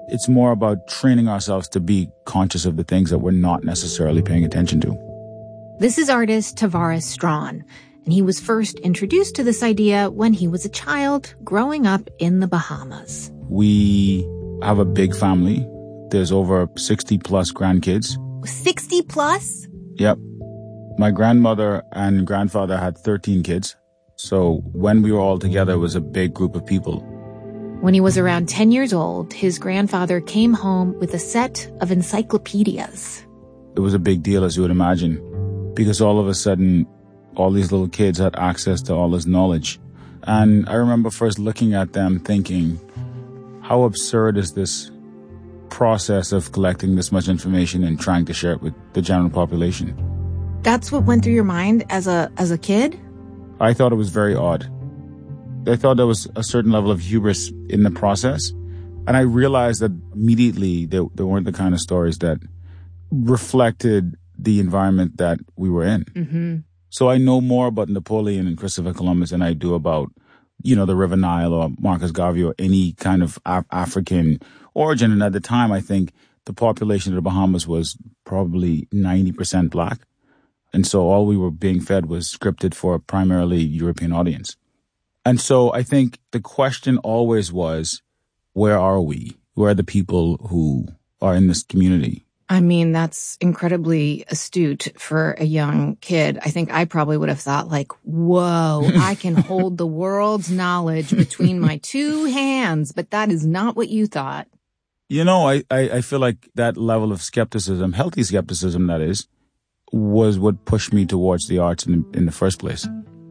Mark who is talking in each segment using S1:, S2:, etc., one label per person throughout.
S1: It's more about training ourselves to be conscious of the things that we're not necessarily paying attention to.
S2: This is artist Tavares Strachan, and he was first introduced to this idea when he was a child growing up in the Bahamas.
S1: We have a big family. There's over 60 plus grandkids.
S2: 60 plus?
S1: Yep. My grandmother and grandfather had 13 kids. So when we were all together, it was a big group of people.
S2: When he was around 10 years old, his grandfather came home with a set of encyclopedias.
S1: It was a big deal, as you would imagine, because all of a sudden, all these little kids had access to all this knowledge. And I remember first looking at them thinking, how absurd is this process of collecting this much information and trying to share it with the general population?
S2: That's what went through your mind as a kid?
S1: I thought it was very odd. I thought there was a certain level of hubris in the process. And I realized that immediately there weren't the kind of stories that reflected the environment that we were in.
S2: Mm-hmm.
S1: So I know more about Napoleon and Christopher Columbus than I do about, the River Nile or Marcus Garvey or any kind of African origin. And at the time, I think the population of the Bahamas was probably 90% black. And so all we were being fed was scripted for a primarily European audience. And so I think the question always was, where are we? Where are the people who are in this community?
S2: I mean, that's incredibly astute for a young kid. I think I probably would have thought like, whoa, I can hold the world's knowledge between my two hands. But that is not what you thought.
S1: I feel like that level of skepticism, healthy skepticism that is, was what pushed me towards the arts in the first place.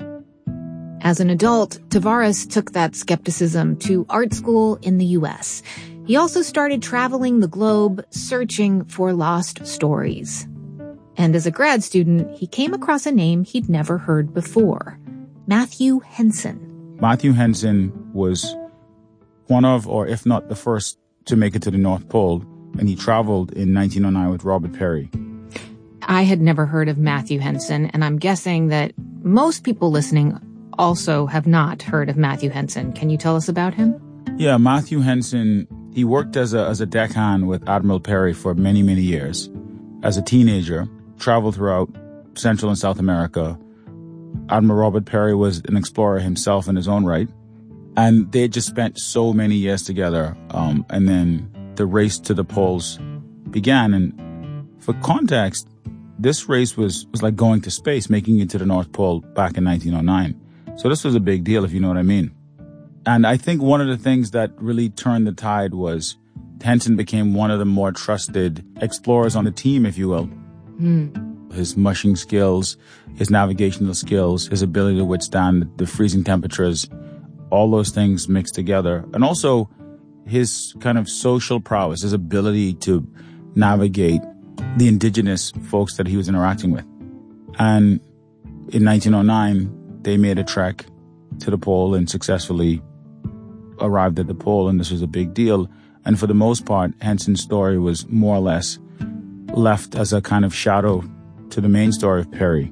S2: As an adult, Tavares took that skepticism to art school in the U.S. He also started traveling the globe, searching for lost stories. And as a grad student, he came across a name he'd never heard before, Matthew Henson.
S1: Matthew Henson was one of, or if not the first, to make it to the North Pole, and he traveled in 1909 with Robert Peary.
S2: I had never heard of Matthew Henson, and I'm guessing that most people listening also have not heard of Matthew Henson. Can you tell us about him?
S1: Yeah, Matthew Henson, he worked as a deckhand with Admiral Peary for many, many years. As a teenager, traveled throughout Central and South America. Admiral Robert Peary was an explorer himself in his own right. And they just spent so many years together. And then the race to the poles began. And for context, this race was like going to space, making it to the North Pole back in 1909. So this was a big deal, if you know what I mean. And I think one of the things that really turned the tide was Henson became one of the more trusted explorers on the team, if you will. His mushing skills, his navigational skills, his ability to withstand the freezing temperatures, all those things mixed together. And also his kind of social prowess, his ability to navigate the indigenous folks that he was interacting with. And in 1909, they made a trek to the pole and successfully arrived at the pole, and this was a big deal. And for the most part, Henson's story was more or less left as a kind of shadow to the main story of Peary.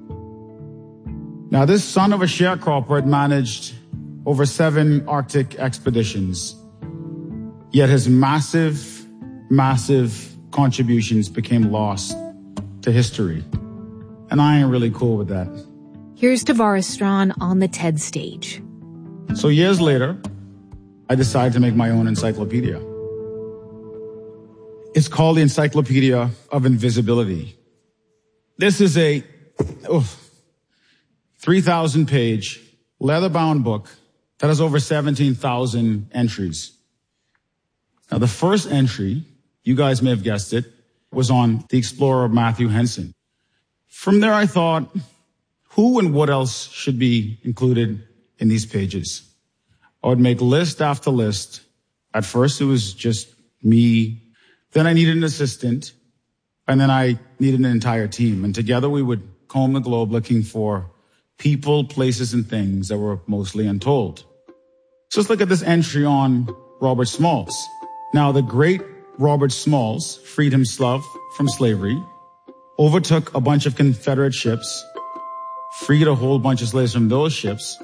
S1: Now, this son of a sharecropper had managed over 7 Arctic expeditions, yet his massive, massive contributions became lost to history. And I ain't really cool with that.
S2: Here's Tavares Strachan on the TED stage.
S1: So years later, I decided to make my own encyclopedia. It's called the Encyclopedia of Invisibility. This is a 3,000-page leather-bound book that has over 17,000 entries. Now, the first entry, you guys may have guessed it, was on the explorer Matthew Henson. From there, I thought, who and what else should be included in these pages? I would make list after list. At first, it was just me. Then I needed an assistant. And then I needed an entire team. And together we would comb the globe looking for people, places, and things that were mostly untold. So let's look at this entry on Robert Smalls. Now, the great Robert Smalls freed himself from slavery, overtook a bunch of Confederate ships, freed a whole bunch of slaves from those ships,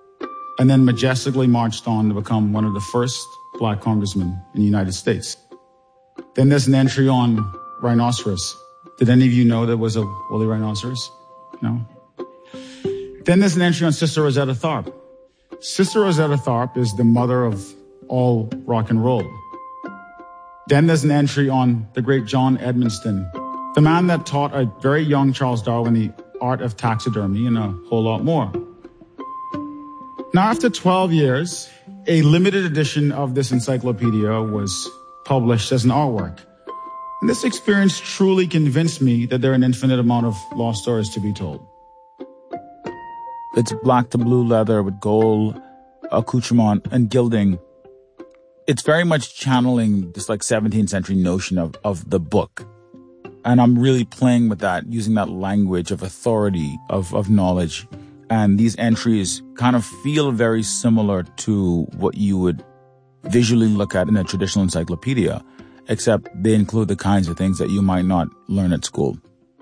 S1: and then majestically marched on to become one of the first black congressmen in the United States. Then there's an entry on rhinoceros. Did any of you know there was a woolly rhinoceros? No? Then there's an entry on Sister Rosetta Tharpe. Sister Rosetta Tharpe is the mother of all rock and roll. Then there's an entry on the great John Edmonston, the man that taught a very young Charles Darwin the art of taxidermy and a whole lot more. Now, after 12 years, a limited edition of this encyclopedia was published as an artwork. And this experience truly convinced me that there are an infinite amount of lost stories to be told. It's black to blue leather with gold accoutrement and gilding. It's very much channeling this 17th century notion of the book. And I'm really playing with that, using that language of authority, of knowledge. And these entries kind of feel very similar to what you would visually look at in a traditional encyclopedia, except they include the kinds of things that you might not learn at school.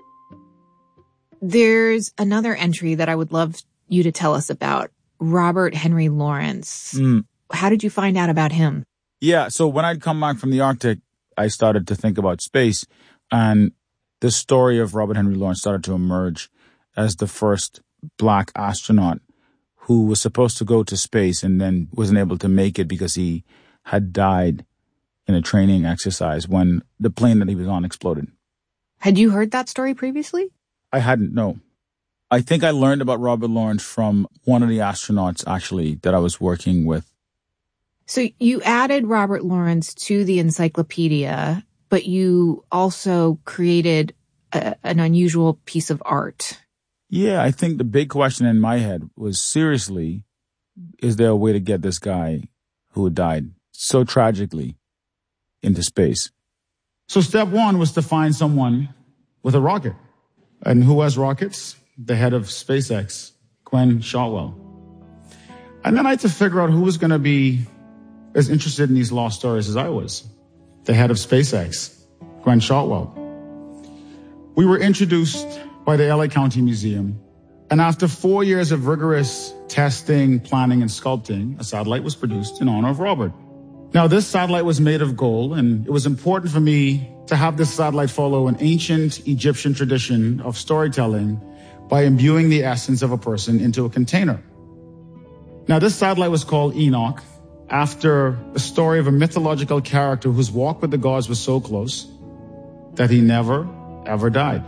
S2: There's another entry that I would love you to tell us about, Robert Henry Lawrence. How did you find out about him?
S1: Yeah, so when I'd come back from the Arctic, I started to think about space, and the story of Robert Henry Lawrence started to emerge as the first Black astronaut who was supposed to go to space and then wasn't able to make it because he had died in a training exercise when the plane that he was on exploded.
S2: Had you heard that story previously?
S1: I hadn't, no. I think I learned about Robert Lawrence from one of the astronauts, actually, that I was working with.
S2: So you added Robert Lawrence to the encyclopedia, but you also created an unusual piece of art.
S1: Yeah, I think the big question in my head was, seriously, is there a way to get this guy who had died so tragically into space? So step one was to find someone with a rocket. And who has rockets? The head of SpaceX, Gwen Shotwell. And then I had to figure out who was going to be as interested in these lost stories as I was. The head of SpaceX, Gwen Shotwell. We were introduced by the LA County Museum. And after 4 years of rigorous testing, planning, and sculpting, a satellite was produced in honor of Robert. Now, this satellite was made of gold, and it was important for me to have this satellite follow an ancient Egyptian tradition of storytelling by imbuing the essence of a person into a container. Now, this satellite was called Enoch, after the story of a mythological character whose walk with the gods was so close that he never, ever died.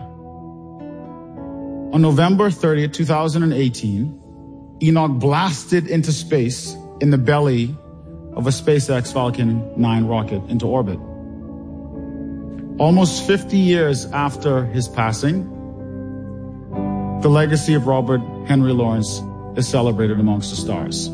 S1: On November 30th, 2018, Enoch blasted into space in the belly of a SpaceX Falcon 9 rocket into orbit. Almost 50 years after his passing, the legacy of Robert Henry Lawrence is celebrated amongst the stars.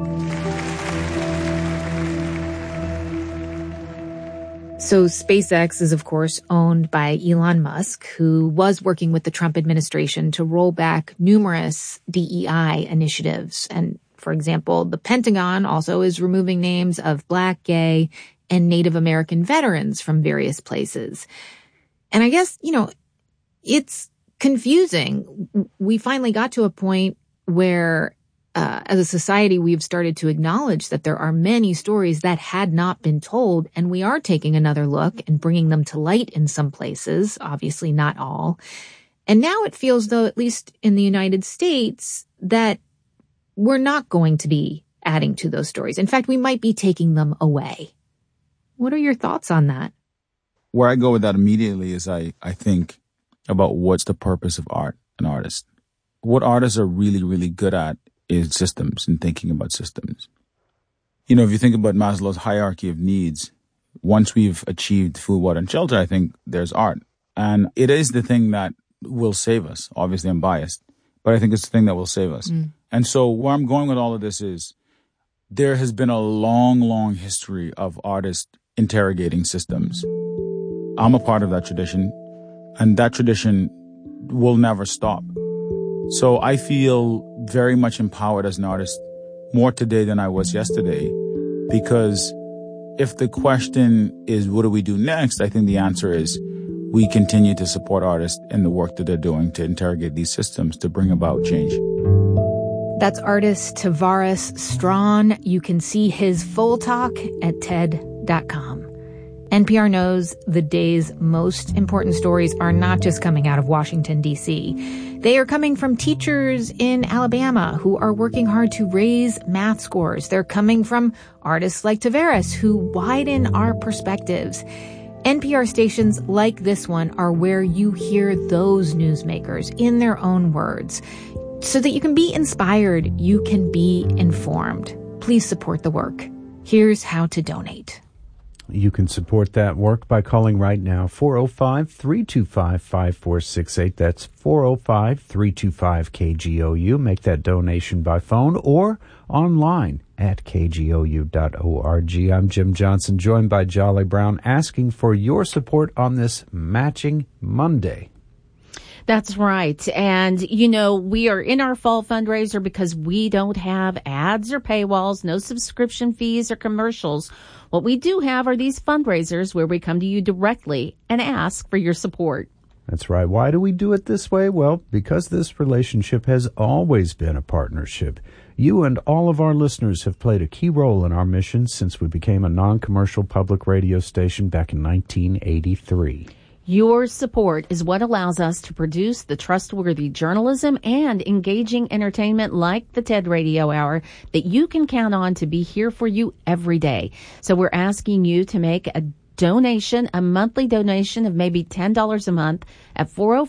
S2: So SpaceX is, of course, owned by Elon Musk, who was working with the Trump administration to roll back numerous DEI initiatives. And, for example, the Pentagon also is removing names of Black, gay, and Native American veterans from various places. And I guess, it's confusing. We finally got to a point where as a society, we've started to acknowledge that there are many stories that had not been told, and we are taking another look and bringing them to light in some places, obviously not all. And now it feels, though, at least in the United States, that we're not going to be adding to those stories. In fact, we might be taking them away. What are your thoughts on that?
S1: Where I go with that immediately is I think about what's the purpose of art and artists. What artists are really, really good at is systems and thinking about systems. If you think about Maslow's hierarchy of needs, once we've achieved food, water, and shelter, I think there's art. And it is the thing that will save us. Obviously, I'm biased, but I think it's the thing that will save us. And so where I'm going with all of this is there has been a long, long history of artists interrogating systems. I'm a part of that tradition, and that tradition will never stop. So I feel very much empowered as an artist, more today than I was yesterday, because if the question is, what do we do next? I think the answer is we continue to support artists in the work that they're doing to interrogate these systems to bring about change.
S2: That's artist Tavares Strachan. You can see his full talk at TED.com. NPR knows the day's most important stories are not just coming out of Washington, D.C. They are coming from teachers in Alabama who are working hard to raise math scores. They're coming from artists like Tavares who widen our perspectives. NPR stations like this one are where you hear those newsmakers in their own words. So that you can be inspired, you can be informed. Please support the work. Here's how to donate.
S3: You can support that work by calling right now, 405-325-5468. That's 405-325-KGOU. Make that donation by phone or online at kgou.org. I'm Jim Johnson, joined by Jolly Brown, asking for your support on this Matching Monday.
S4: That's right. And, you know, we are in our fall fundraiser because we don't have ads or paywalls, no subscription fees or commercials. What we do have are these fundraisers where we come to you directly and ask for your support.
S3: That's right. Why do we do it this way? Well, because this relationship has always been a partnership. You and all of our listeners have played a key role in our mission since we became a non-commercial public radio station back in 1983.
S4: Your support is what allows us to produce the trustworthy journalism and engaging entertainment like the TED Radio Hour that you can count on to be here for you every day. So we're asking you to make a donation, a monthly donation of maybe $10 a month at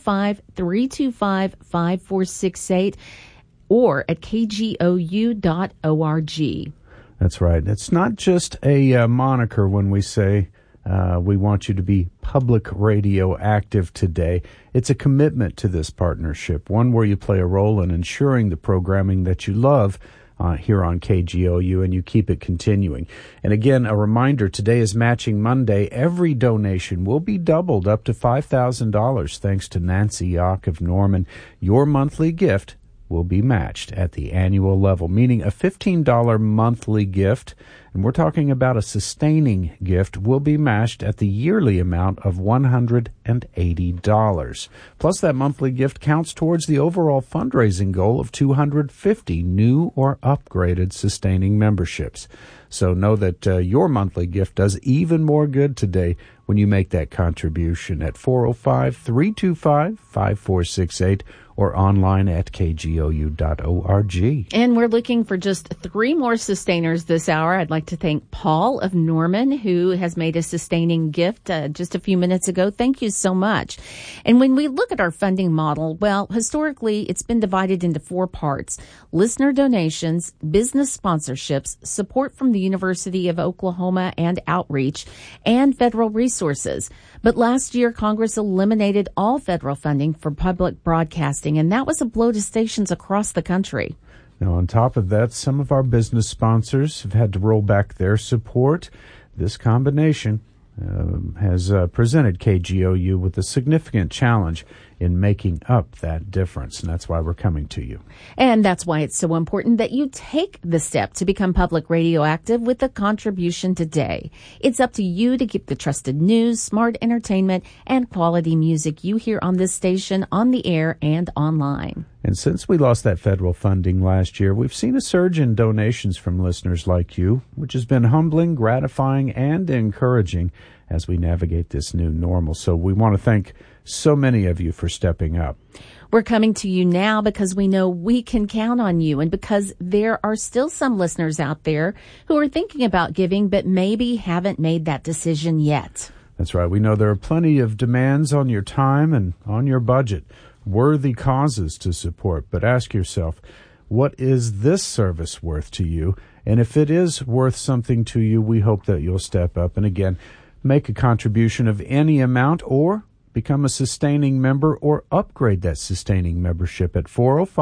S4: 405-325-5468 or at kgou.org.
S3: That's right. It's not just a moniker when we say we want you to be public radio active today. It's a commitment to this partnership, one where you play a role in ensuring the programming that you love here on KGOU, and you keep it continuing. And again, a reminder, today is Matching Monday. Every donation will be doubled up to $5,000 thanks to Nancy Yock of Norman. Your monthly gift will be matched at the annual level, meaning a $15 monthly gift, and we're talking about a sustaining gift, will be matched at the yearly amount of $180. Plus, that monthly gift counts towards the overall fundraising goal of 250 new or upgraded sustaining memberships. So know that your monthly gift does even more good today when you make that contribution at 405-325-5468 or online at kgou.org.
S4: And we're looking for just 3 more sustainers this hour. I'd like to thank Paul of Norman, who has made a sustaining gift just a few minutes ago. Thank you so much. And when we look at our funding model, well, historically, it's been divided into 4 parts: listener donations, business sponsorships, support from the University of Oklahoma and outreach, and federal resources. But last year, Congress eliminated all federal funding for public broadcasting, and that was a blow to stations across the country.
S3: Now, on top of that, some of our business sponsors have had to roll back their support. This combination has presented KGOU with a significant challenge in making up that difference, and that's why we're coming to you.
S4: And that's why it's so important that you take the step to become public radio active with a contribution today. It's up to you to keep the trusted news, smart entertainment, and quality music you hear on this station on the air and online.
S3: And since we lost that federal funding last year, we've seen a surge in donations from listeners like you, which has been humbling, gratifying, and encouraging as we navigate this new normal. So we want to thank so many of you for stepping up.
S4: We're coming to you now because we know we can count on you, and because there are still some listeners out there who are thinking about giving but maybe haven't made that decision yet.
S3: That's right. We know there are plenty of demands on your time and on your budget, worthy causes to support. But ask yourself, what is this service worth to you? And if it is worth something to you, we hope that you'll step up and again make a contribution of any amount, or become a sustaining member, or upgrade that sustaining membership at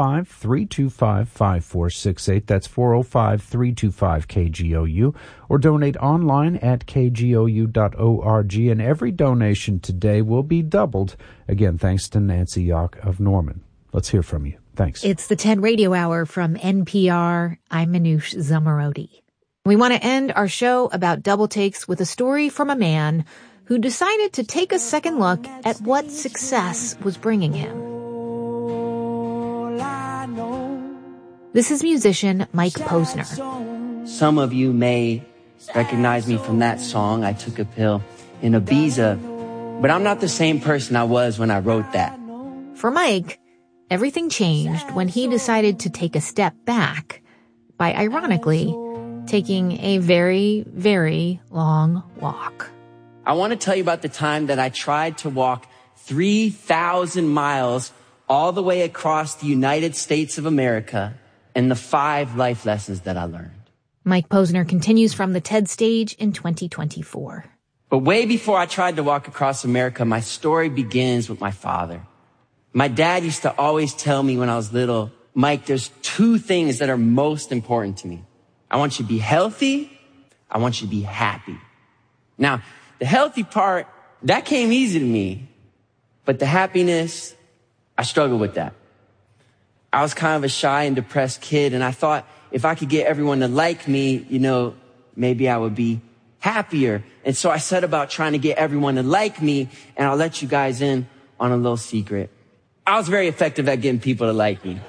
S3: 405-325-5468. That's 405-325-KGOU, or donate online at kgou.org. And every donation today will be doubled, again, thanks to Nancy Yock of Norman. Let's hear from you. Thanks.
S2: It's the TED Radio Hour from NPR. I'm Manoush Zomorodi. We want to end our show about double takes with a story from a man who decided to take a second look at what success was bringing him. This is musician Mike Posner.
S5: Some of you may recognize me from that song, I Took a Pill. in Ibiza, but I'm not the same person I was when I wrote that.
S2: For Mike, everything changed when he decided to take a step back by, ironically, taking a very, very long walk.
S5: I want to tell you about the time that I tried to walk 3,000 miles all the way across the United States of America and the 5 life lessons that I learned.
S2: Mike Posner continues from the TED stage in 2024.
S5: But way before I tried to walk across America, my story begins with my father. My dad used to always tell me when I was little, Mike, there's 2 things that are most important to me. I want you to be healthy. I want you to be happy. Now, the healthy part, that came easy to me. But the happiness, I struggled with that. I was kind of a shy and depressed kid, and I thought if I could get everyone to like me, maybe I would be happier. And so I set about trying to get everyone to like me, and I'll let you guys in on a little secret. I was very effective at getting people to like me.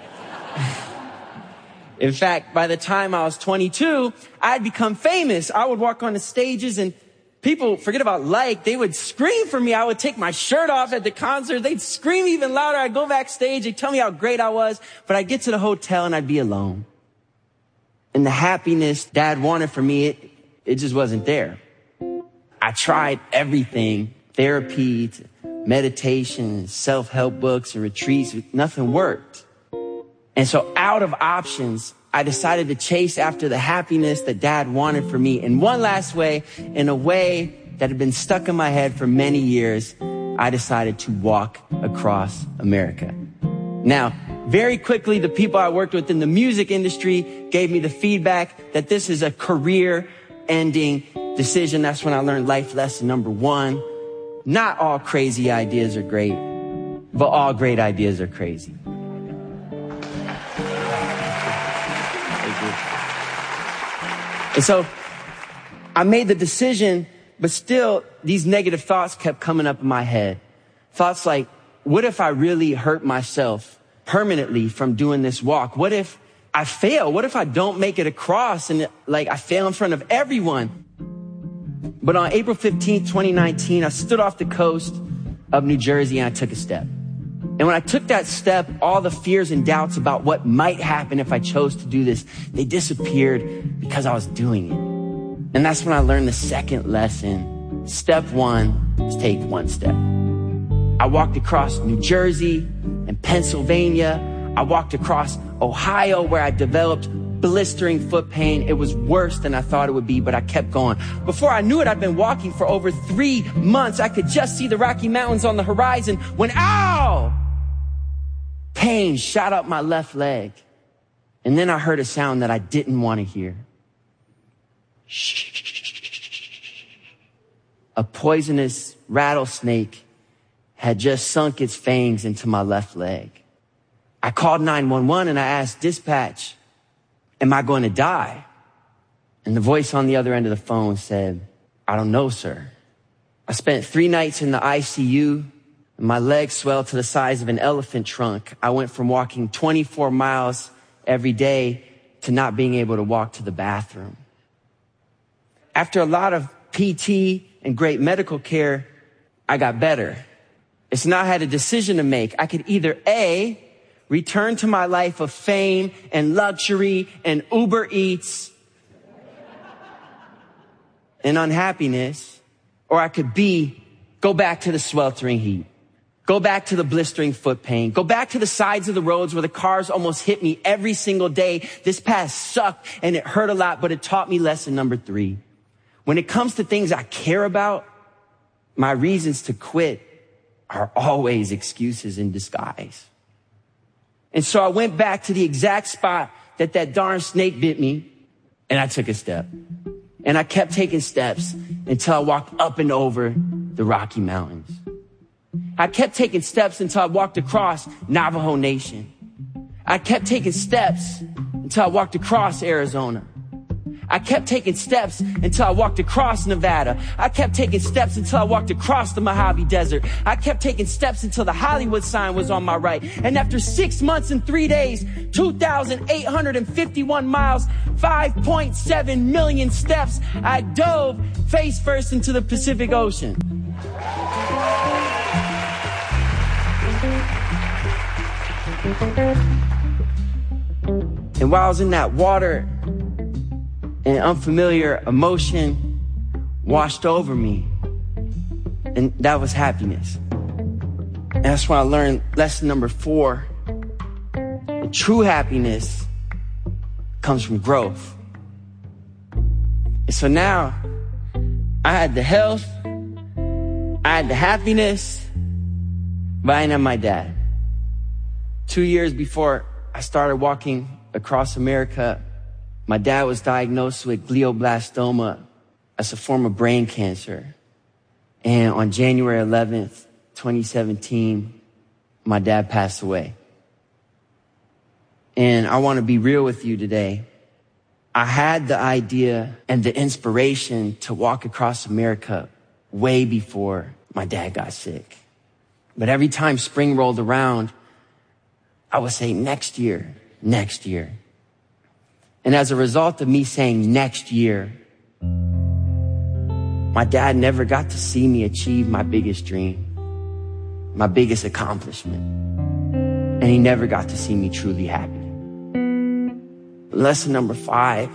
S5: In fact, by the time I was 22, I had become famous. I would walk on the stages and people, forget about they would scream for me. I would take my shirt off at the concert. They'd scream even louder. I'd go backstage. They'd tell me how great I was. But I'd get to the hotel and I'd be alone. And the happiness Dad wanted for me, it just wasn't there. I tried everything, therapy, meditation, self-help books and retreats. Nothing worked. And so out of options, I decided to chase after the happiness that Dad wanted for me in one last way, in a way that had been stuck in my head for many years. I decided to walk across America. Now, very quickly, the people I worked with in the music industry gave me the feedback that this is a career-ending decision. That's when I learned life lesson number 1. Not all crazy ideas are great, but all great ideas are crazy. And so I made the decision, but still these negative thoughts kept coming up in my head. Thoughts like, what if I really hurt myself permanently from doing this walk? What if I fail? What if I don't make it across and I fail in front of everyone? But on April 15th, 2019, I stood off the coast of New Jersey and I took a step. And when I took that step, all the fears and doubts about what might happen if I chose to do this, they disappeared because I was doing it. And that's when I learned the second lesson. Step 1 is take 1 step. I walked across New Jersey and Pennsylvania. I walked across Ohio where I developed blistering foot pain. It was worse than I thought it would be, but I kept going. Before I knew it, I'd been walking for over 3 months. I could just see the Rocky Mountains on the horizon when, ow! Pain shot up my left leg. And then I heard a sound that I didn't want to hear. Shh. A poisonous rattlesnake had just sunk its fangs into my left leg. I called 911 and I asked dispatch, am I going to die? And the voice on the other end of the phone said, I don't know, sir. I spent 3 nights in the ICU. And my legs swelled to the size of an elephant trunk. I went from walking 24 miles every day to not being able to walk to the bathroom. After a lot of PT and great medical care, I got better. It's now I had a decision to make. I could either A, return to my life of fame and luxury and Uber Eats and unhappiness, or I could B, go back to the sweltering heat. Go back to the blistering foot pain. Go back to the sides of the roads where the cars almost hit me every single day. This path sucked and it hurt a lot, but it taught me lesson number 3. When it comes to things I care about, my reasons to quit are always excuses in disguise. And so I went back to the exact spot that darn snake bit me, and I took a step. And I kept taking steps until I walked up and over the Rocky Mountains. I kept taking steps until I walked across Navajo Nation. I kept taking steps until I walked across Arizona. I kept taking steps until I walked across Nevada. I kept taking steps until I walked across the Mojave Desert. I kept taking steps until the Hollywood sign was on my right. And after 6 months and 3 days, 2,851 miles, 5.7 million steps, I dove face first into the Pacific Ocean. And while I was in that water, an unfamiliar emotion washed over me. And that was happiness. And that's when I learned lesson number 4. True happiness comes from growth. And so now I had the health, I had the happiness, but I didn't have my dad. 2 years before I started walking across America, my dad was diagnosed with glioblastoma as a form of brain cancer. And on January 11th, 2017, my dad passed away. And I want to be real with you today. I had the idea and the inspiration to walk across America way before my dad got sick. But every time spring rolled around, I would say next year, next year. And as a result of me saying next year, my dad never got to see me achieve my biggest dream, my biggest accomplishment. And he never got to see me truly happy. Lesson number 5,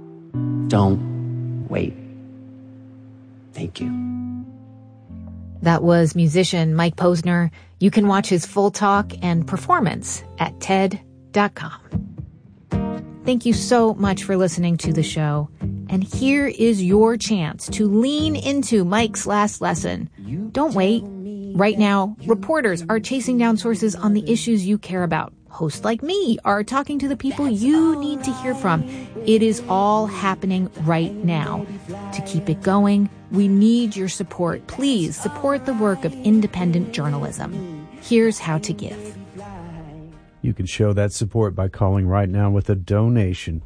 S5: don't wait. Thank you.
S2: That was musician Mike Posner. You can watch his full talk and performance at TED.com. Thank you so much for listening to the show. And here is your chance to lean into Mike's last lesson. Don't wait. Right now, reporters are chasing down sources on the issues you care about. Hosts like me are talking to the people you need to hear from. It is all happening right now. To keep it going, we need your support. Please support the work of independent journalism. Here's how to give.
S3: You can show that support by calling right now with a donation.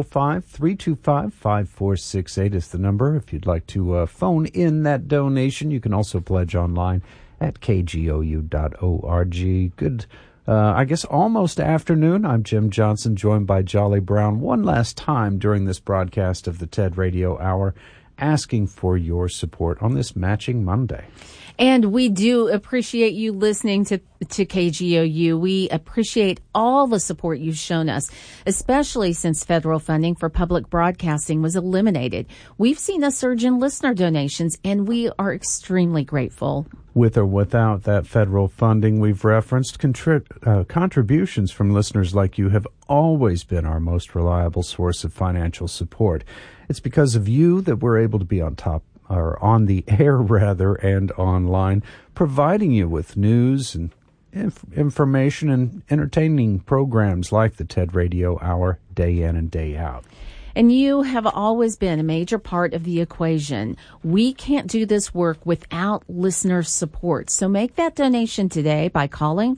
S3: 405-325-5468 is the number. If you'd like to phone in that donation, you can also pledge online at kgou.org. Good, I guess almost afternoon. I'm Jim Johnson, joined by Jolly Brown one last time during this broadcast of the TED Radio Hour, asking for your support on this Matching Monday.
S4: And we do appreciate you listening to KGOU. We appreciate all the support you've shown us, especially since federal funding for public broadcasting was eliminated. We've seen a surge in listener donations, and we are extremely grateful.
S3: With or without that federal funding we've referenced, contributions from listeners like you have always been our most reliable source of financial support. It's because of you that we're able to be on the air and online, providing you with news and information and entertaining programs like the TED Radio Hour, day in and day out.
S4: And you have always been a major part of the equation. We can't do this work without listener support. So make that donation today by calling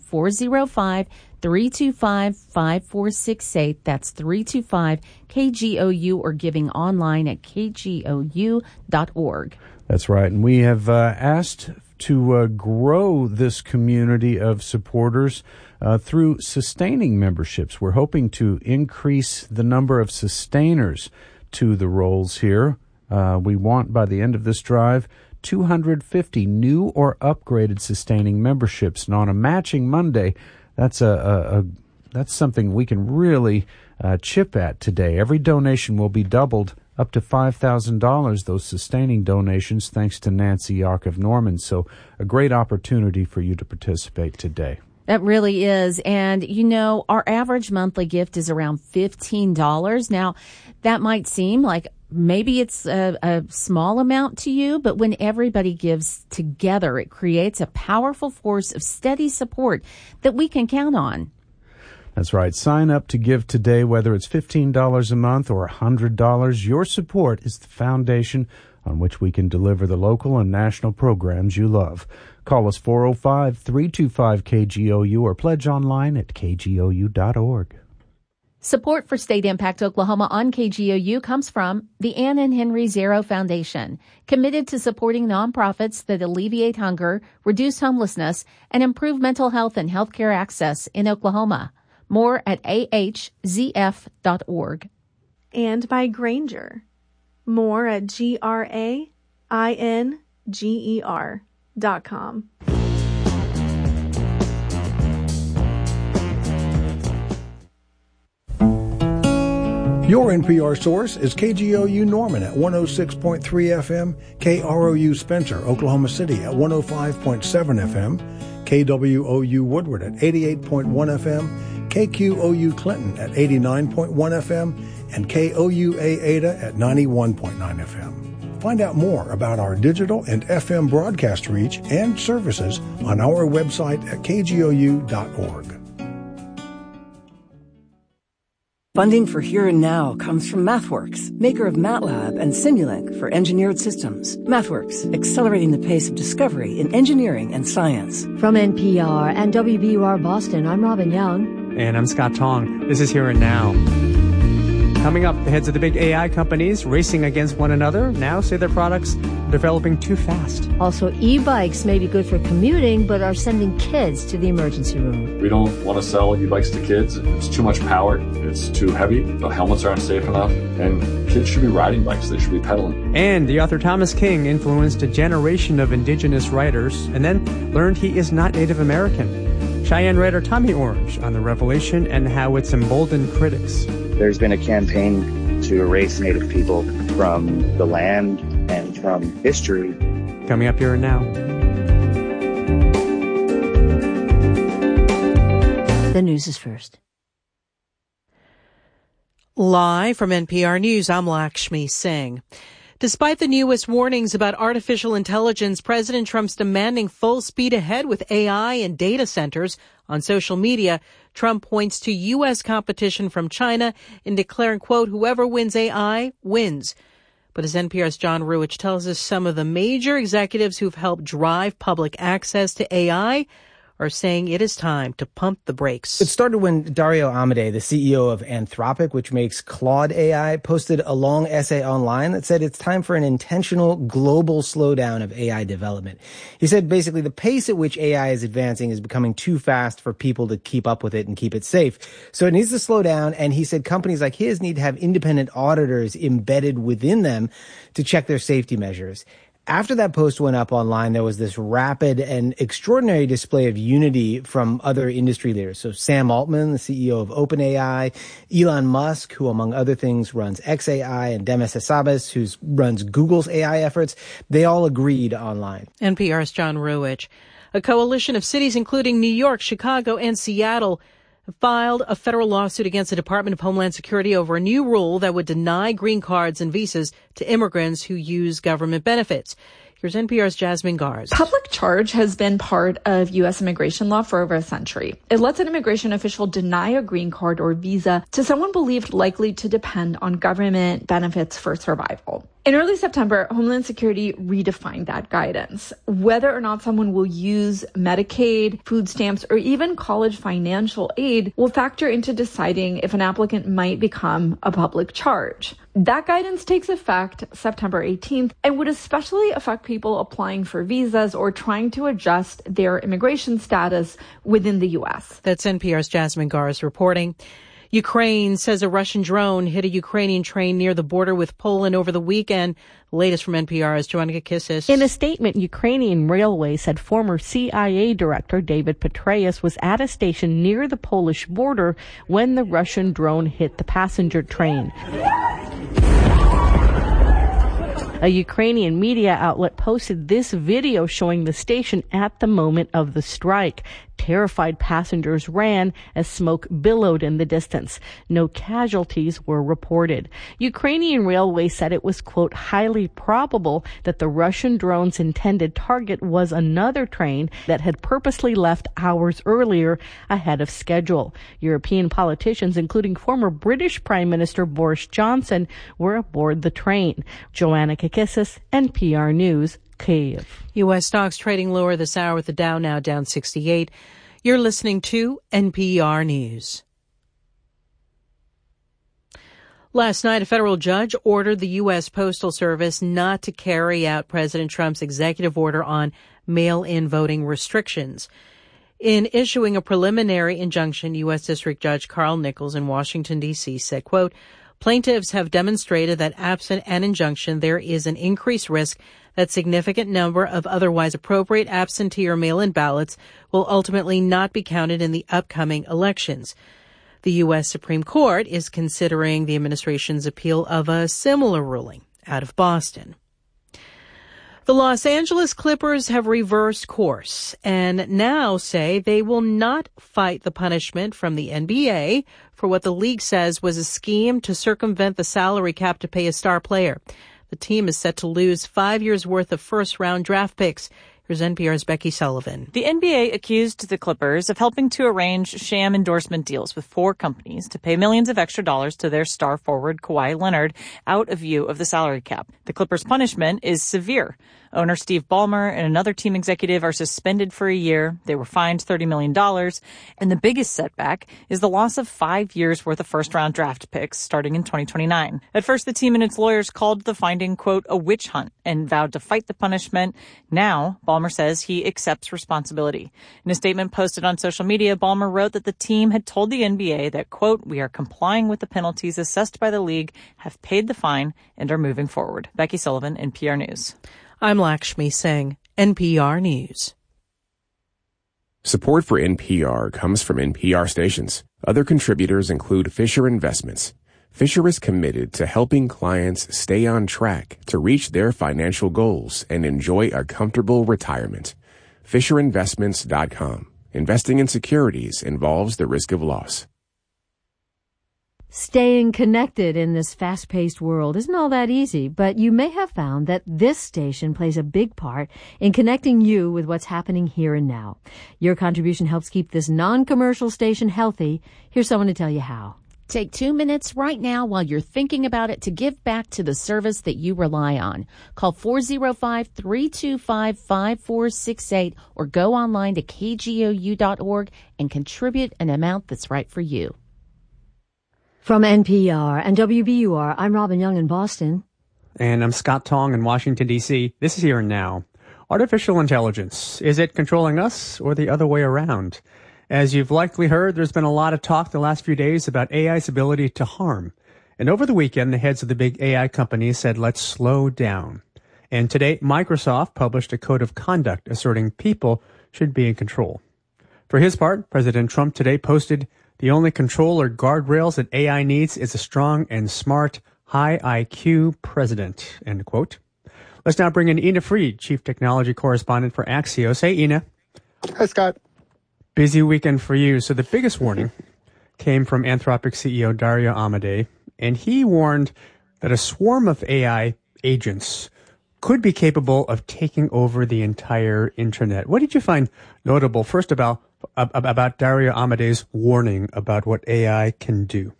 S4: 405-325-5468. That's 325-KGOU, or giving online at kgou.org.
S3: That's right. And we have asked to grow this community of supporters through sustaining memberships. We're hoping to increase the number of sustainers to the rolls here. We want, by the end of this drive, 250 new or upgraded sustaining memberships. And on a Matching Monday, that's that's something we can really chip at today. Every donation will be doubled up to $5,000, those sustaining donations, thanks to Nancy Yark of Norman. So a great opportunity for you to participate today.
S4: That really is. And, you know, our average monthly gift is around $15. Now, that might seem like maybe it's a small amount to you, but when everybody gives together, it creates a powerful force of steady support that we can count on.
S3: That's right. Sign up to give today, whether it's $15 a month or $100. Your support is the foundation on which we can deliver the local and national programs you love. Call us 405-325-KGOU or pledge online at kgou.org.
S4: Support for State Impact Oklahoma on KGOU comes from the Ann and Henry Zero Foundation, committed to supporting nonprofits that alleviate hunger, reduce homelessness, and improve mental health and healthcare access in Oklahoma. More at ahzf.org.
S6: And by Grainger. More at GRAINGER.com.
S7: Your NPR source is KGOU Norman at 106.3 FM, KROU Spencer, Oklahoma City at 105.7 FM, KWOU Woodward at 88.1 FM, KQOU Clinton at 89.1 FM, and KOUA Ada at 91.9 FM. Find out more about our digital and FM broadcast reach and services on our website at kgou.org.
S8: Funding for Here and Now comes from MathWorks, maker of MATLAB and Simulink for engineered systems. MathWorks, accelerating the pace of discovery in engineering and science.
S9: From NPR and WBUR Boston, I'm Robin Young.
S10: And I'm Scott Tong. This is Here and Now. Coming up, the heads of the big AI companies racing against one another now say their products are developing too fast.
S9: Also, e-bikes may be good for commuting, but are sending kids to the emergency room.
S11: We don't want to sell e-bikes to kids. It's too much power. It's too heavy. The helmets aren't safe enough. And kids should be riding bikes. They should be pedaling.
S10: And the author Thomas King influenced a generation of indigenous writers and then learned he is not Native American. Cheyenne writer Tommy Orange on the revelation and how it's emboldened critics.
S12: There's been a campaign to erase Native people from the land and from history.
S10: Coming up Here and Now.
S9: The news is first.
S13: Live from NPR News, I'm Lakshmi Singh. Despite the newest warnings about artificial intelligence, President Trump's demanding full speed ahead with AI and data centers on social media, Trump points to U.S. competition from China in declaring, quote, whoever wins AI wins. But as NPR's John Ruwitch tells us, some of the major executives who've helped drive public access to AI are saying it is time to pump the brakes.
S14: It started when Dario Amodei, the CEO of Anthropic, which makes Claude AI, posted a long essay online that said it's time for an intentional global slowdown of AI development. He said basically the pace at which AI is advancing is becoming too fast for people to keep up with it and keep it safe. So it needs to slow down, and he said companies like his need to have independent auditors embedded within them to check their safety measures. After that post went up online, there was this rapid and extraordinary display of unity from other industry leaders. So Sam Altman, the CEO of OpenAI, Elon Musk, who among other things runs xAI, and Demis Hassabis, who runs Google's AI efforts, they all agreed online.
S13: NPR's John Ruwitch. A coalition of cities, including New York, Chicago, and Seattle, filed a federal lawsuit against the Department of Homeland Security over a new rule that would deny green cards and visas to immigrants who use government benefits. Here's NPR's Jasmine Garz.
S15: Public charge has been part of U.S. immigration law for over a century. It lets an immigration official deny a green card or visa to someone believed likely to depend on government benefits for survival. In early September, Homeland Security redefined that guidance. Whether or not someone will use Medicaid, food stamps, or even college financial aid will factor into deciding if an applicant might become a public charge. That guidance takes effect September 18th and would especially affect people applying for visas or trying to adjust their immigration status within the U.S.
S13: That's NPR's Jasmine Garz reporting. Ukraine says a Russian drone hit a Ukrainian train near the border with Poland over the weekend. The latest from NPR's Joanna Kakissis.
S16: In a statement, Ukrainian Railway said former CIA Director David Petraeus was at a station near the Polish border when the Russian drone hit the passenger train. A Ukrainian media outlet posted this video showing the station at the moment of the strike. Terrified passengers ran as smoke billowed in the distance. No casualties were reported. Ukrainian Railway said it was, quote, highly probable that the Russian drone's intended target was another train that had purposely left hours earlier ahead of schedule. European politicians, including former British Prime Minister Boris Johnson, were aboard the train. Joanna Kakissis, NPR News, Kyiv.
S13: U.S. stocks trading lower this hour with the Dow now down 68. You're listening to NPR News. Last night, a federal judge ordered the U.S. Postal Service not to carry out President Trump's executive order on mail-in voting restrictions. In issuing a preliminary injunction, U.S. District Judge Carl Nichols in Washington, D.C. said, quote, plaintiffs have demonstrated that absent an injunction, there is an increased risk that significant number of otherwise appropriate absentee or mail-in ballots will ultimately not be counted in the upcoming elections. The U.S. Supreme Court is considering the administration's appeal of a similar ruling out of Boston. The Los Angeles Clippers have reversed course and now say they will not fight the punishment from the NBA for what the league says was a scheme to circumvent the salary cap to pay a star player. The team is set to lose 5 years' worth of first-round draft picks. Here's NPR's Becky Sullivan.
S17: The NBA accused the Clippers of helping to arrange sham endorsement deals with 4 companies to pay millions of extra dollars to their star forward Kawhi Leonard out of view of the salary cap. The Clippers' punishment is severe. Owner Steve Ballmer and another team executive are suspended for a year. They were fined $30 million. And the biggest setback is the loss of 5 years' worth of first-round draft picks starting in 2029. At first, the team and its lawyers called the finding, quote, a witch hunt and vowed to fight the punishment. Now, Ballmer says he accepts responsibility. In a statement posted on social media, Ballmer wrote that the team had told the NBA that, quote, we are complying with the penalties assessed by the league, have paid the fine, and are moving forward. Becky Sullivan, NPR News.
S13: I'm Lakshmi Singh, NPR News.
S18: Support for NPR comes from NPR stations. Other contributors include Fisher Investments. Fisher is committed to helping clients stay on track to reach their financial goals and enjoy a comfortable retirement. FisherInvestments.com. Investing in securities involves the risk of loss.
S9: Staying connected in this fast-paced world isn't all that easy, but you may have found that this station plays a big part in connecting you with what's happening here and now. Your contribution helps keep this non-commercial station healthy. Here's someone to tell you how.
S4: Take 2 minutes right now while you're thinking about it to give back to the service that you rely on. Call 405-325-5468 or go online to kgou.org and contribute an amount that's right for you.
S9: From NPR and WBUR, I'm Robin Young in Boston.
S10: And I'm Scott Tong in Washington, D.C. This is Here and Now. Artificial intelligence. Is it controlling us or the other way around? As you've likely heard, there's been a lot of talk the last few days about AI's ability to harm. And over the weekend, the heads of the big AI companies said, let's slow down. And today, Microsoft published a code of conduct asserting people should be in control. For his part, President Trump today posted, the only control or guardrails that AI needs is a strong and smart, high IQ president, end quote. Let's now bring in Ina Fried, Chief Technology Correspondent for Axios. Hey, Ina.
S19: Hi, Scott.
S10: Busy weekend for you. So the biggest warning came from Anthropic CEO Dario Amodei, and he warned that a swarm of AI agents could be capable of taking over the entire internet. What did you find notable, first about Dario Amodei's warning about what AI can do?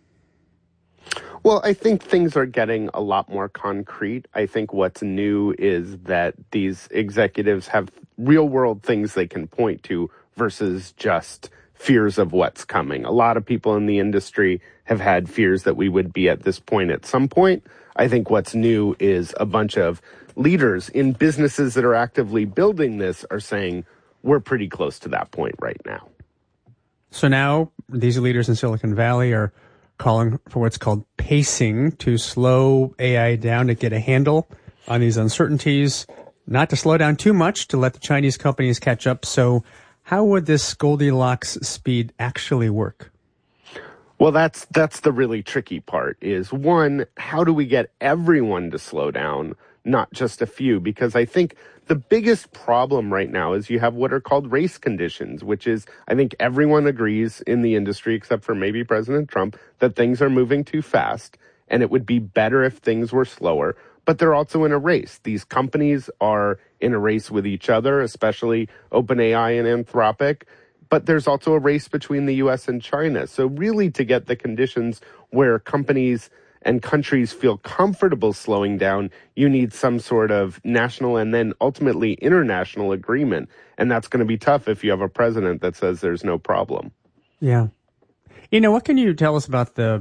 S19: Well, I think things are getting a lot more concrete. I think what's new is that these executives have real-world things they can point to versus just fears of what's coming. A lot of people in the industry have had fears that we would be at this point at some point. I think what's new is a bunch of leaders in businesses that are actively building this are saying, we're pretty close to that point right now.
S10: So now these leaders in Silicon Valley are calling for what's called pacing, to slow AI down, to get a handle on these uncertainties, not to slow down too much, to let the Chinese companies catch up. So how would this Goldilocks speed actually work?
S19: Well, that's the really tricky part is, one, how do we get everyone to slow down, not just a few? Because I think the biggest problem right now is you have what are called race conditions, which is, I think everyone agrees in the industry, except for maybe President Trump, that things are moving too fast and it would be better if things were slower. But they're also in a race. These companies are in a race with each other, especially OpenAI and Anthropic. But there's also a race between the U.S. and China. So really, to get the conditions where companies and countries feel comfortable slowing down, you need some sort of national and then ultimately international agreement. And that's going to be tough if you have a president that says there's no problem.
S10: Yeah. What can you tell us about the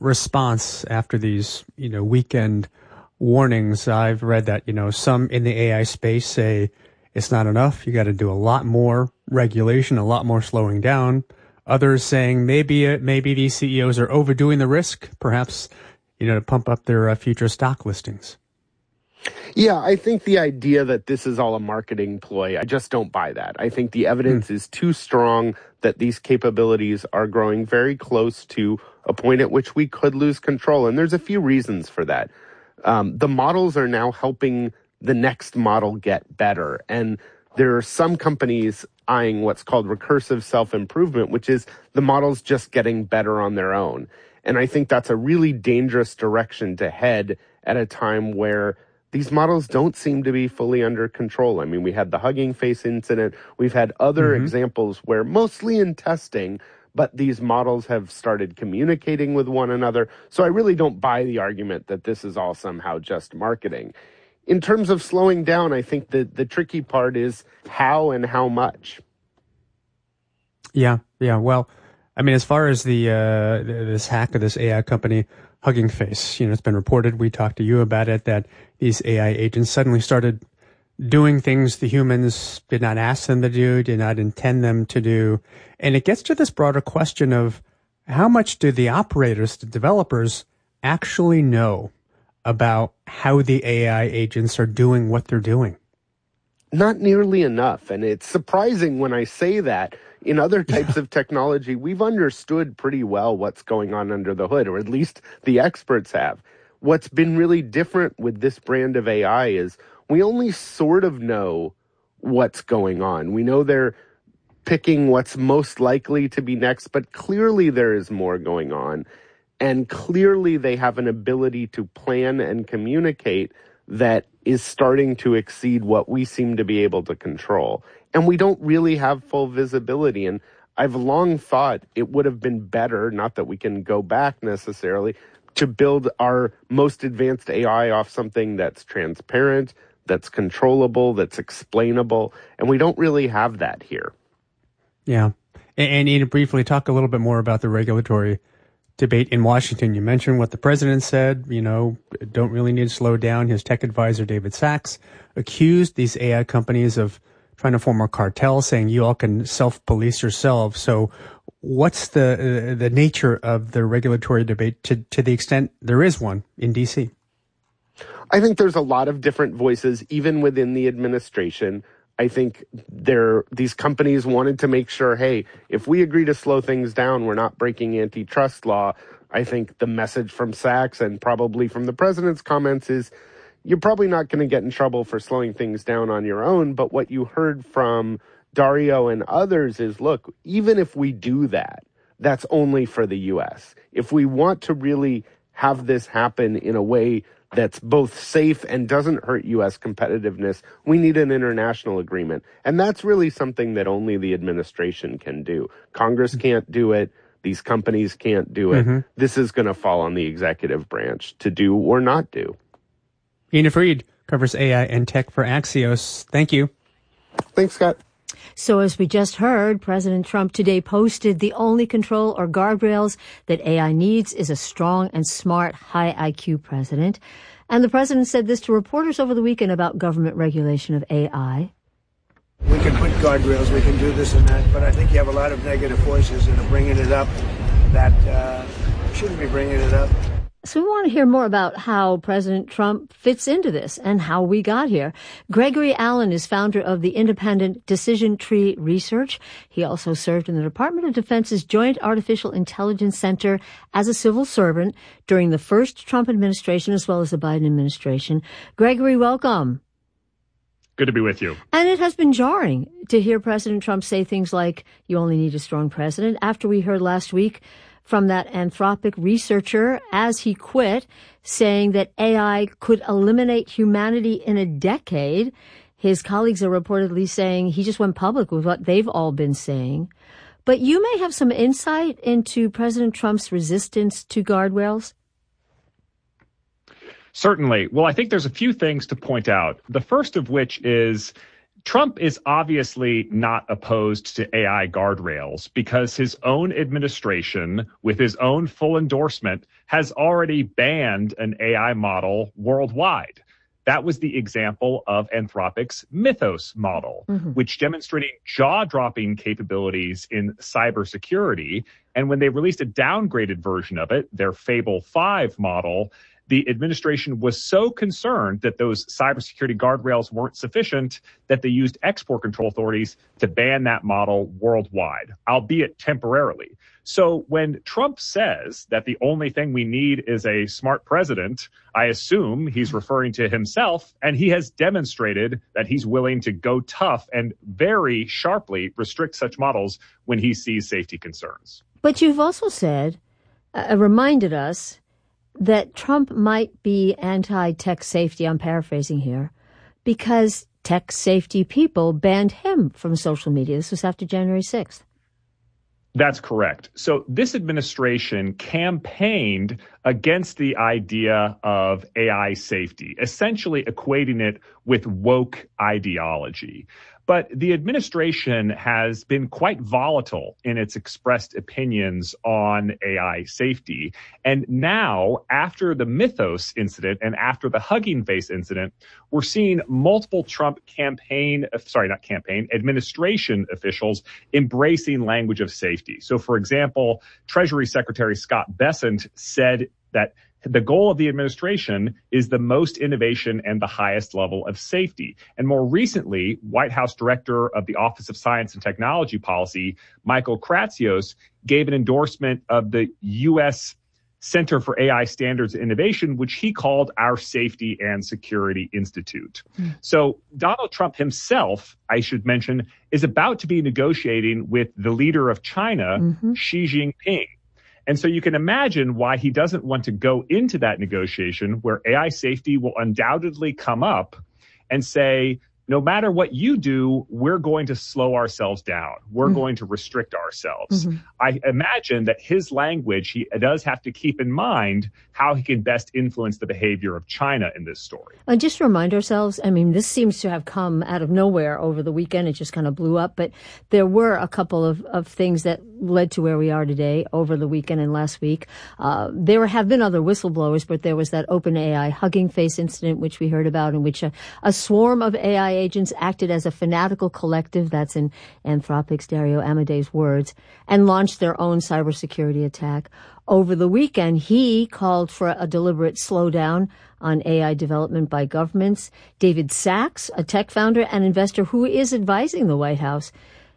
S10: response after these, weekend warnings? I've read that, some in the AI space say it's not enough. You got to do a lot more regulation, a lot more slowing down. Others saying maybe these CEOs are overdoing the risk, perhaps, to pump up their future stock listings.
S19: Yeah, I think the idea that this is all a marketing ploy, I just don't buy that. I think the evidence is too strong that these capabilities are growing very close to a point at which we could lose control. And there's a few reasons for that. The models are now helping the next model get better. And there are some companies eyeing what's called recursive self-improvement, which is the models just getting better on their own. And I think that's a really dangerous direction to head at a time where these models don't seem to be fully under control. I mean, we had the Hugging Face incident. We've had other examples where, mostly in testing, but these models have started communicating with one another. So I really don't buy the argument that this is all somehow just marketing. In terms of slowing down, I think that the tricky part is how and how much.
S10: Yeah. Well, I mean, as far as this hack of this AI company, Hugging Face, it's been reported, we talked to you about it, that these AI agents suddenly started doing things the humans did not ask them to do, did not intend them to do. And it gets to this broader question of how much do the operators, the developers, actually know about how the AI agents are doing what they're doing?
S19: Not nearly enough. And it's surprising when I say that. In other types of technology, we've understood pretty well what's going on under the hood, or at least the experts have. What's been really different with this brand of AI is we only sort of know what's going on. We know they're picking what's most likely to be next, but clearly there is more going on. And clearly they have an ability to plan and communicate that is starting to exceed what we seem to be able to control. And we don't really have full visibility. And I've long thought it would have been better, not that we can go back necessarily, to build our most advanced AI off something that's transparent, that's controllable, that's explainable. And we don't really have that here.
S10: Yeah. And briefly talk a little bit more about the regulatory debate in Washington. You mentioned what the president said, don't really need to slow down. His tech advisor, David Sachs, accused these AI companies of trying to form a cartel, saying you all can self-police yourselves. So what's the nature of the regulatory debate to the extent there is one in D.C.?
S19: I think there's a lot of different voices, even within the administration. I think these companies wanted to make sure, hey, if we agree to slow things down, we're not breaking antitrust law. I think the message from Sachs and probably from the president's comments is you're probably not going to get in trouble for slowing things down on your own. But what you heard from Dario and others is, look, even if we do that, that's only for the U.S. If we want to really have this happen in a way that's both safe and doesn't hurt U.S. competitiveness, we need an international agreement. And that's really something that only the administration can do. Congress can't do it. These companies can't do it. This is going to fall on the executive branch to do or not do.
S10: Ina Fried covers AI and tech for Axios. Thank you.
S19: Thanks, Scott.
S9: So as we just heard, President Trump today posted the only control or guardrails that AI needs is a strong and smart, high IQ president. And the president said this to reporters over the weekend about government regulation of AI.
S20: We can put guardrails, we can do this and that, but I think you have a lot of negative voices that are bringing it up that shouldn't be bringing it up.
S9: So we want to hear more about how President Trump fits into this and how we got here. Gregory Allen is founder of the independent Decision Tree Research. He also served in the Department of Defense's Joint Artificial Intelligence Center as a civil servant during the first Trump administration as well as the Biden administration. Gregory, welcome.
S21: Good to be with you.
S9: And it has been jarring to hear President Trump say things like, you only need a strong president, after we heard last week from that Anthropic researcher as he quit, saying that AI could eliminate humanity in a decade. His colleagues are reportedly saying he just went public with what they've all been saying. But you may have some insight into President Trump's resistance to guardrails.
S21: Certainly. Well, I think there's a few things to point out. The first of which is Trump is obviously not opposed to AI guardrails because his own administration, with his own full endorsement, has already banned an AI model worldwide. That was the example of Anthropic's Mythos model, which demonstrated jaw-dropping capabilities in cybersecurity. And when they released a downgraded version of it, their Fable 5 model, the administration was so concerned that those cybersecurity guardrails weren't sufficient that they used export control authorities to ban that model worldwide, albeit temporarily. So when Trump says that the only thing we need is a smart president, I assume he's referring to himself, and he has demonstrated that he's willing to go tough and very sharply restrict such models when he sees safety concerns.
S9: But you've also said, reminded us, that Trump might be anti-tech safety, I'm paraphrasing here, because tech safety people banned him from social media. This was after January 6th.
S21: That's correct. So this administration campaigned against the idea of AI safety, essentially equating it with woke ideology. But the administration has been quite volatile in its expressed opinions on AI safety. And now, after the Mythos incident and after the Hugging Face incident, we're seeing multiple Trump administration officials embracing language of safety. So, for example, Treasury Secretary Scott Bessent said that the goal of the administration is the most innovation and the highest level of safety. And more recently, White House Director of the Office of Science and Technology Policy, Michael Kratsios, gave an endorsement of the U.S. Center for AI Standards and Innovation, which he called our Safety and Security Institute. So Donald Trump himself, I should mention, is about to be negotiating with the leader of China, Xi Jinping. And so you can imagine why he doesn't want to go into that negotiation where AI safety will undoubtedly come up and say, no matter what you do, we're going to slow ourselves down. We're going to restrict ourselves. I imagine that his language, he does have to keep in mind how he can best influence the behavior of China in this story.
S9: And just to remind ourselves, I mean, this seems to have come out of nowhere over the weekend. It just kind of blew up. But there were a couple of things that led to where we are today over the weekend and last week. There have been other whistleblowers, but there was that OpenAI Hugging Face incident, which we heard about, in which a swarm of AI agents acted as a fanatical collective, that's in Anthropic's Dario Amadei's words, and launched their own cybersecurity attack. Over the weekend, he called for a deliberate slowdown on AI development by governments. David Sachs, a tech founder and investor who is advising the White House,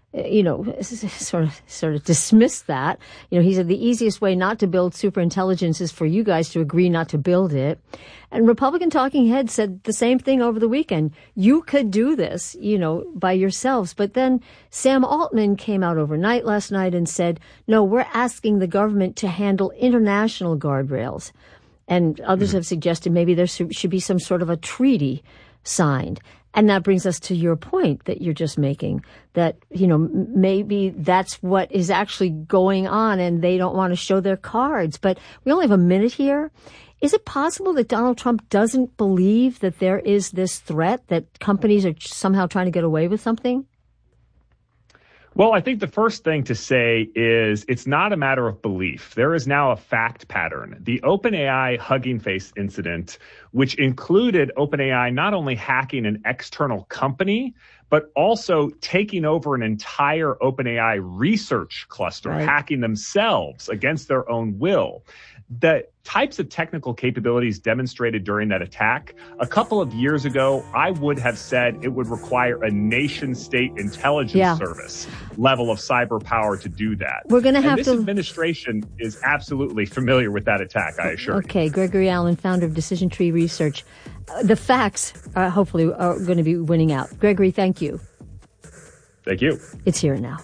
S9: sort of dismissed that. He said the easiest way not to build superintelligence is for you guys to agree not to build it. And Republican talking heads said the same thing over the weekend. You could do this, by yourselves. But then Sam Altman came out overnight last night and said, no, we're asking the government to handle international guardrails. And others have suggested maybe there should be some sort of a treaty signed. And that brings us to your point that you're just making, that, maybe that's what is actually going on and they don't want to show their cards. But we only have a minute here. Is it possible that Donald Trump doesn't believe that there is this threat, that companies are somehow trying to get away with something?
S21: Well, I think the first thing to say is it's not a matter of belief. There is now a fact pattern. The OpenAI Hugging Face incident, which included OpenAI not only hacking an external company, but also taking over an entire OpenAI research cluster, hacking themselves against their own will. The types of technical capabilities demonstrated during that attack, a couple of years ago, I would have said it would require a nation-state intelligence service level of cyber power to do that.
S9: We're going to have
S21: this administration is absolutely familiar with that attack, I assure you.
S9: Okay, Gregory Allen, founder of Decision Tree Research. The facts, hopefully, are going to be winning out. Gregory, thank you.
S21: Thank you.
S9: It's Here and Now.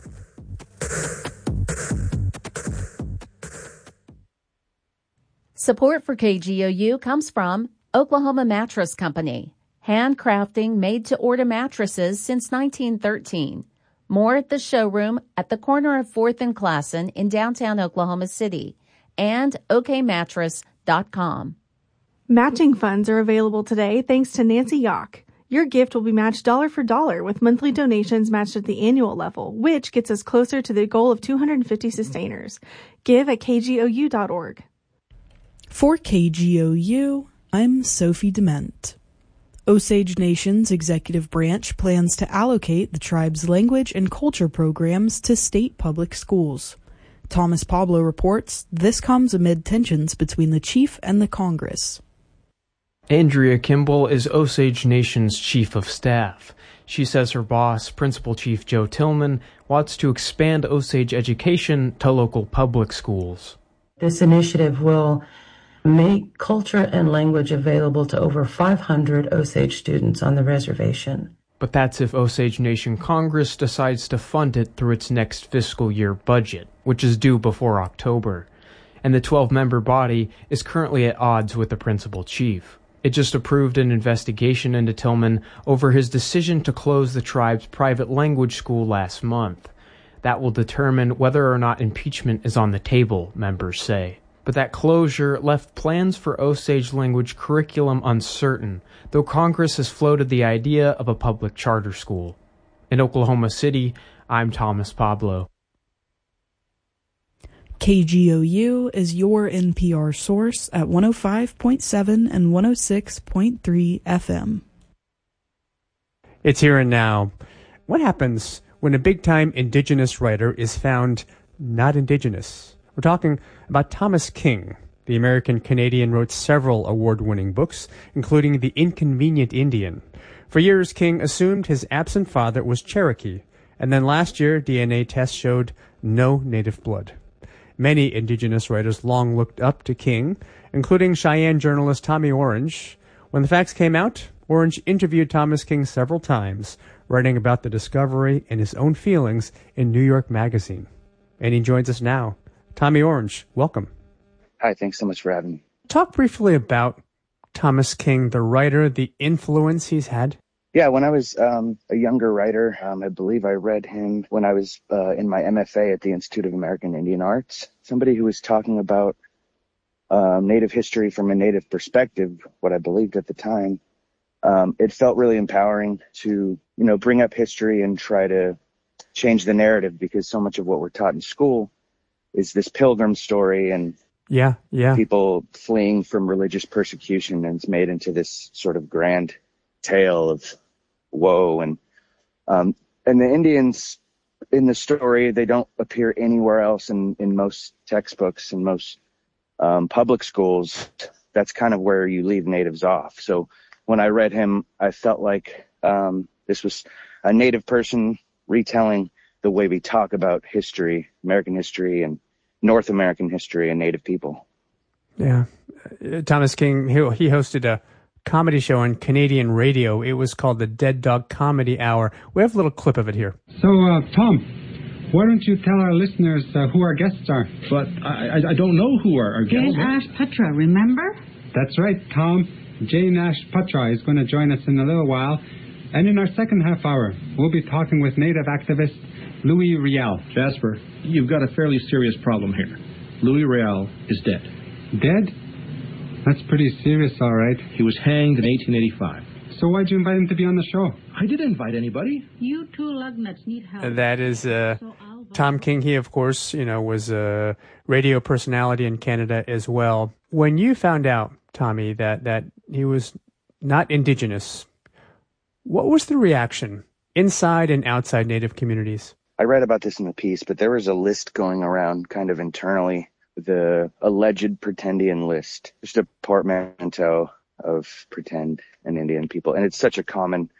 S4: Support for KGOU comes from Oklahoma Mattress Company, handcrafting made-to-order mattresses since 1913. More at the showroom at the corner of 4th and Classen in downtown Oklahoma City, and okmattress.com.
S6: Matching funds are available today thanks to Nancy Yock. Your gift will be matched dollar for dollar with monthly donations matched at the annual level, which gets us closer to the goal of 250 sustainers. Give at kgou.org.
S1: For KGOU, I'm Sophie Dement. Osage Nation's executive branch plans to allocate the tribe's language and culture programs to state public schools. Thomas Pablo reports this comes amid tensions between the chief and the Congress.
S22: Andrea Kimball is Osage Nation's chief of staff. She says her boss, Principal Chief Joe Tillman, wants to expand Osage education to local public schools.
S23: This initiative will make culture and language available to over 500 Osage students on the reservation.
S22: But that's if Osage Nation Congress decides to fund it through its next fiscal year budget, which is due before October. And the 12-member body is currently at odds with the Principal Chief. It just approved an investigation into Tillman over his decision to close the tribe's private language school last month. That will determine whether or not impeachment is on the table, members say. But that closure left plans for Osage language curriculum uncertain, though Congress has floated the idea of a public charter school. In Oklahoma City, I'm Thomas Pablo.
S1: KGOU is your NPR source at 105.7 and 106.3 FM.
S10: It's here and now. What happens when a big-time indigenous writer is found not indigenous? We're talking about Thomas King. The American-Canadian wrote several award-winning books, including The Inconvenient Indian. For years, King assumed his absent father was Cherokee, and then last year, DNA tests showed no native blood. Many indigenous writers long looked up to King, including Cheyenne journalist Tommy Orange. When the facts came out, Orange interviewed Thomas King several times, writing about the discovery and his own feelings in New York Magazine. And he joins us now. Tommy Orange, welcome.
S12: Hi, thanks so much for having me.
S10: Talk briefly about Thomas King, the writer, the influence he's had.
S12: Yeah, when I was a younger writer, I believe I read him when I was in my MFA at the Institute of American Indian Arts. Somebody who was talking about Native history from a Native perspective, what I believed at the time. It felt really empowering to, bring up history and try to change the narrative, because so much of what we're taught in school is this pilgrim story and people fleeing from religious persecution, and it's made into this sort of grand tale of woe. And the Indians in the story, they don't appear anywhere else in most textbooks and most public schools. That's kind of where you leave natives off. So when I read him, I felt like this was a Native person retelling the way we talk about history, American history and North American history and Native people.
S10: Yeah. Thomas King, he hosted a comedy show on Canadian radio. It was called the Dead Dog Comedy Hour. We have a little clip of it here.
S24: So, Tom, why don't you tell our listeners who our guests are?
S25: But I don't know who our guests are.
S26: Jane Ash Patra, remember?
S24: That's right, Tom. Jane Ash Patra is going to join us in a little while. And in our second half hour, we'll be talking with Native activist Louis Riel.
S25: Jasper, you've got a fairly serious problem here. Louis Riel is dead.
S24: Dead? That's pretty serious, all right.
S25: He was hanged in 1885.
S24: So why'd you invite him to be on the show?
S25: I didn't invite anybody.
S26: You two lugnuts need help.
S10: That is Tom King. He, of course, was a radio personality in Canada as well. When you found out, Tommy, that he was not Indigenous, what was the reaction inside and outside Native communities?
S12: I read about this in the piece, but there was a list going around kind of internally, the alleged pretendian list, just a portmanteau of pretend and Indian people. And it's such a common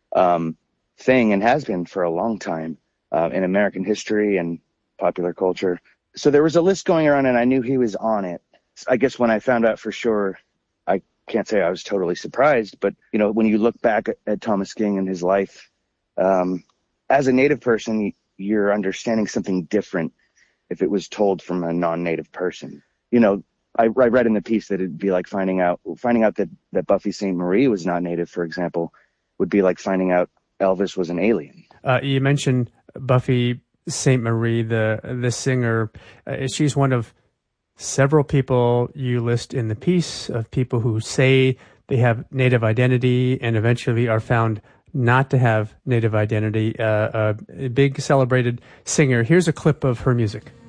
S12: thing, and has been for a long time in American history and popular culture. So there was a list going around, and I knew he was on it. I guess when I found out for sure, I can't say I was totally surprised, but when you look back at Thomas King and his life, as a Native person, you're understanding something different if it was told from a non-Native person. I read in the piece that it'd be like finding out that Buffy St. Marie was not Native, for example, would be like finding out Elvis was an alien.
S10: You mentioned Buffy St. Marie, the singer. She's one of several people you list in the piece of people who say they have Native identity and eventually are found not to have Native identity. A big celebrated singer. Here's a clip of her music.